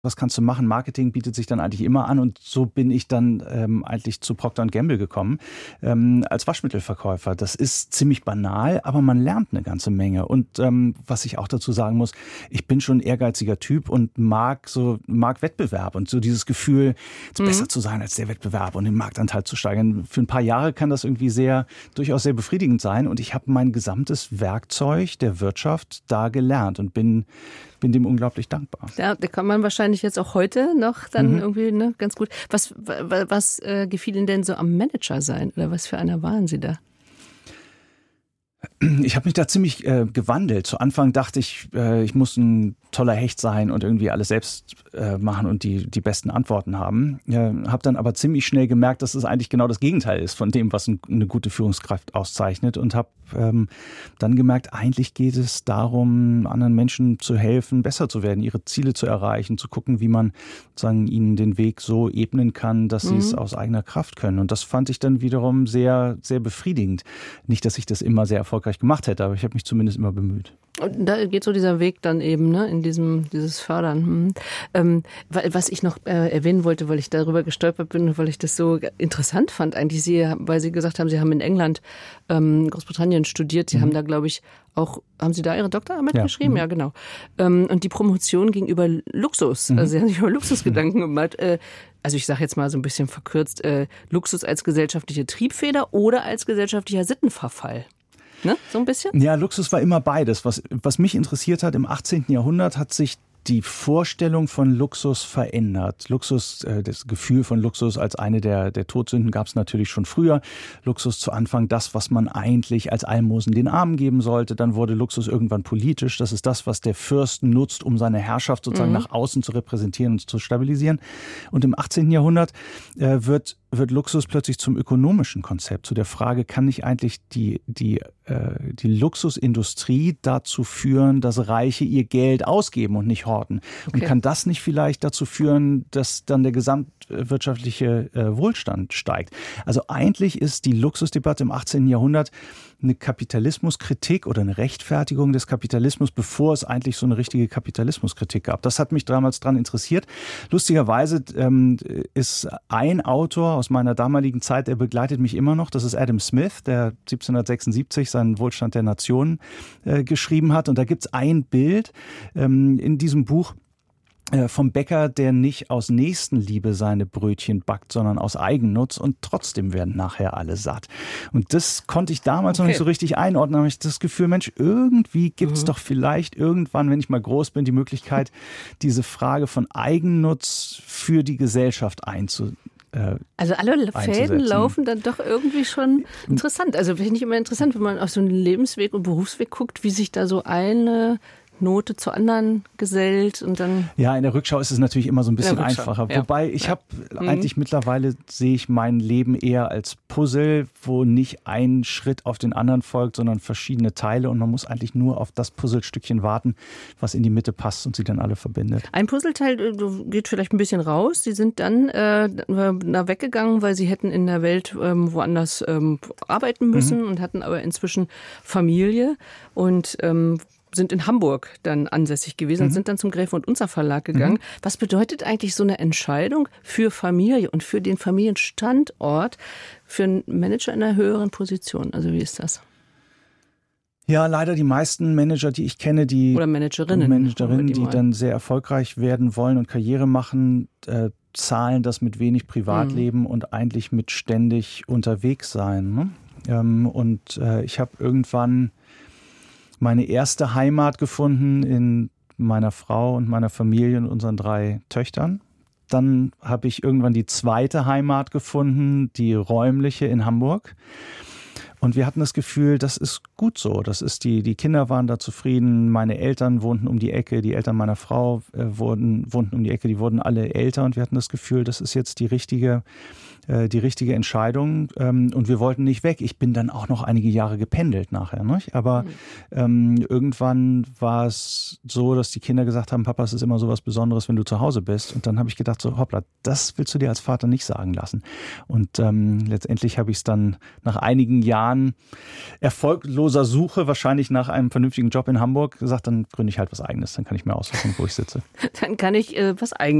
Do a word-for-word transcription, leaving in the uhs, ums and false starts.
was kannst du machen? Marketing bietet sich dann eigentlich immer an und so bin ich dann ähm, eigentlich zu Procter und Gamble gekommen ähm, als Waschmittelverkäufer. Das ist ziemlich banal, aber man lernt eine ganze Menge und ähm, was ich auch dazu sagen muss, ich bin schon ein ehrgeiziger Typ und mag so mag Wettbewerb und so dieses Gefühl, jetzt mhm. besser zu sein als der Wettbewerb und den Marktanteil zu steigern. Für ein paar Jahre kann das irgendwie sehr durchaus sehr befriedigend sein und ich habe mein gesamtes Werkzeug der Wirtschaft da gelernt und bin bin dem unglaublich dankbar. Ja, da kann man wahrscheinlich jetzt auch heute noch dann Mhm. irgendwie ne, ganz gut. Was, was, was äh, gefiel Ihnen denn so am Manager sein oder was für einer waren Sie da? Ich habe mich da ziemlich äh, gewandelt. Zu Anfang dachte ich, äh, ich muss ein toller Hecht sein und irgendwie alles selbst äh, machen und die, die besten Antworten haben. Äh, habe dann aber ziemlich schnell gemerkt, dass es eigentlich genau das Gegenteil ist von dem, was ein, eine gute Führungskraft auszeichnet und habe ähm, dann gemerkt, eigentlich geht es darum, anderen Menschen zu helfen, besser zu werden, ihre Ziele zu erreichen, zu gucken, wie man sozusagen ihnen den Weg so ebnen kann, dass sie es Mhm. aus eigener Kraft können. Und das fand ich dann wiederum sehr, sehr befriedigend. Nicht, dass ich das immer sehr erfolgreich gemacht hätte, aber ich habe mich zumindest immer bemüht. Und da geht so dieser Weg dann eben, ne, in diesem, dieses Fördern. Hm. Ähm, was ich noch äh, erwähnen wollte, weil ich darüber gestolpert bin und weil ich das so interessant fand, eigentlich Sie, weil Sie gesagt haben, Sie haben in England, ähm, Großbritannien studiert, Sie Mhm. haben da, glaube ich, auch, haben Sie da Ihre Doktorarbeit Ja. geschrieben? Mhm. Ja, genau. Ähm, und die Promotion ging über Luxus. Mhm. Also Sie haben sich über Luxus Gedanken gemacht. Äh, also ich sage jetzt mal so ein bisschen verkürzt, äh, Luxus als gesellschaftliche Triebfeder oder als gesellschaftlicher Sittenverfall. Ne? So ein bisschen? Ja, Luxus war immer beides. Was, was mich interessiert hat, im achtzehnten Jahrhundert hat sich die Vorstellung von Luxus verändert. Luxus, äh, das Gefühl von Luxus als eine der, der Todsünden gab es natürlich schon früher. Luxus zu Anfang das, was man eigentlich als Almosen den Armen geben sollte. Dann wurde Luxus irgendwann politisch. Das ist das, was der Fürst nutzt, um seine Herrschaft sozusagen mhm. nach außen zu repräsentieren und zu stabilisieren. Und im achtzehnten Jahrhundert äh, wird wird Luxus plötzlich zum ökonomischen Konzept, zu der Frage, kann nicht eigentlich die, die, äh, die Luxusindustrie dazu führen, dass Reiche ihr Geld ausgeben und nicht horten? Okay. Und kann das nicht vielleicht dazu führen, dass dann der gesamtwirtschaftliche äh, Wohlstand steigt? Also eigentlich ist die Luxusdebatte im achtzehnten Jahrhundert eine Kapitalismuskritik oder eine Rechtfertigung des Kapitalismus, bevor es eigentlich so eine richtige Kapitalismuskritik gab. Das hat mich damals dran interessiert. Lustigerweise ähm, ist ein Autor aus meiner damaligen Zeit, der begleitet mich immer noch, das ist Adam Smith, der siebzehnhundertsechsundsiebzig seinen Wohlstand der Nationen äh, geschrieben hat. Und da gibt es ein Bild ähm, in diesem Buch, vom Bäcker, der nicht aus Nächstenliebe seine Brötchen backt, sondern aus Eigennutz und trotzdem werden nachher alle satt. Und das konnte ich damals okay. noch nicht so richtig einordnen, aber ich das Gefühl, Mensch, irgendwie gibt es mhm. doch vielleicht irgendwann, wenn ich mal groß bin, die Möglichkeit, diese Frage von Eigennutz für die Gesellschaft einzu Also alle Fäden laufen dann doch irgendwie schon interessant. Also finde ich immer interessant, wenn man auf so einen Lebensweg und Berufsweg guckt, wie sich da so eine Note zur anderen gesellt und dann... Ja, in der Rückschau ist es natürlich immer so ein bisschen einfacher. Ja. Wobei ich ja. habe mhm. eigentlich mittlerweile sehe ich mein Leben eher als Puzzle, wo nicht ein Schritt auf den anderen folgt, sondern verschiedene Teile und man muss eigentlich nur auf das Puzzlestückchen warten, was in die Mitte passt und sie dann alle verbindet. Ein Puzzleteil geht vielleicht ein bisschen raus. Sie sind dann äh, da weggegangen, weil sie hätten in der Welt ähm, woanders ähm, arbeiten müssen mhm. und hatten aber inzwischen Familie und ähm, sind in Hamburg dann ansässig gewesen mhm. und sind dann zum Gräfe und Unzer Verlag gegangen. Mhm. Was bedeutet eigentlich so eine Entscheidung für Familie und für den Familienstandort für einen Manager in einer höheren Position? Also wie ist das? Ja, leider die meisten Manager, die ich kenne, die oder Managerinnen, Managerinnen die, die dann sehr erfolgreich werden wollen und Karriere machen, äh, zahlen das mit wenig Privatleben mhm. und eigentlich mit ständig unterwegs sein. Ne? Ähm, und äh, ich habe irgendwann meine erste Heimat gefunden in meiner Frau und meiner Familie und unseren drei Töchtern. Dann habe ich irgendwann die zweite Heimat gefunden, die räumliche in Hamburg. Und wir hatten das Gefühl, das ist gut so. Das ist die, die Kinder waren da zufrieden, meine Eltern wohnten um die Ecke, die Eltern meiner Frau äh, wurden, wohnten um die Ecke, die wurden alle älter und wir hatten das Gefühl, das ist jetzt die richtige äh, die richtige Entscheidung. Ähm, und wir wollten nicht weg. Ich bin dann auch noch einige Jahre gependelt nachher. Nicht? Aber mhm. ähm, irgendwann war es so, dass die Kinder gesagt haben, Papa, es ist immer so was Besonderes, wenn du zu Hause bist. Und dann habe ich gedacht, so hoppla, das willst du dir als Vater nicht sagen lassen. Und ähm, letztendlich habe ich es dann nach einigen Jahren erfolgloser Suche, wahrscheinlich nach einem vernünftigen Job in Hamburg, gesagt, dann gründe ich halt was Eigenes. Dann kann ich mir aussuchen, wo ich sitze. Dann kann ich äh, was Eigenes